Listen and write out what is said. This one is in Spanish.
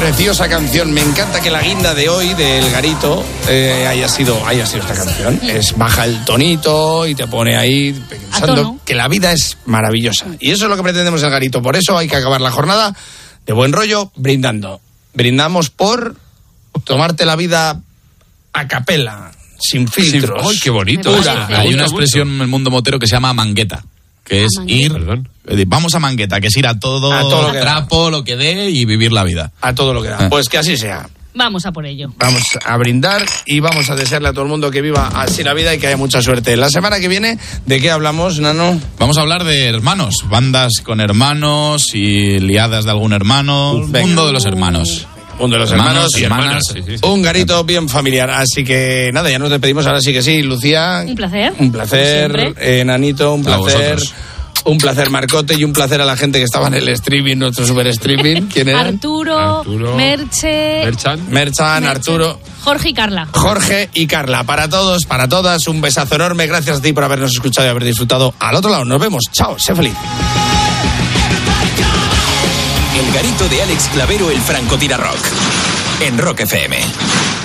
Preciosa canción. Me encanta que la guinda de hoy del Garito haya sido esta canción. Baja el tonito y te pone ahí pensando que la vida es maravillosa. Y eso es lo que pretendemos en el Garito. Por eso hay que acabar la jornada de buen rollo brindando. Brindamos por tomarte la vida a capela, sin filtros. ¡Ay, qué bonito! Hay una expresión en el mundo motero que se llama mangueta, que es ir... Vamos a mangueta, que es ir a todo lo que trapo, lo que dé y vivir la vida. A todo lo que da. Pues que así sea. Vamos a por ello. Vamos a brindar y vamos a desearle a todo el mundo que viva así la vida y que haya mucha suerte. La semana que viene, ¿de qué hablamos, Nano? Vamos a hablar de hermanos, bandas con hermanos y liadas de algún hermano, mundo de los hermanos. Mundo de los hermanos y hermanas. Sí. Un Garito bien familiar. Así que nada, ya nos despedimos. Ahora sí que sí, Lucía. Un placer. Un placer, Nanito, un placer. Un placer, Marcote, y un placer a la gente que estaba en el streaming, nuestro super streaming. ¿Quién era? Arturo, Merchan, Arturo. Jorge y Carla. Jorge y Carla. Para todos, para todas, un besazo enorme. Gracias a ti por habernos escuchado y haber disfrutado. Al otro lado, nos vemos. Chao, sé feliz. El Garito de Alex Clavero, el Francotira Rock. En Rock FM.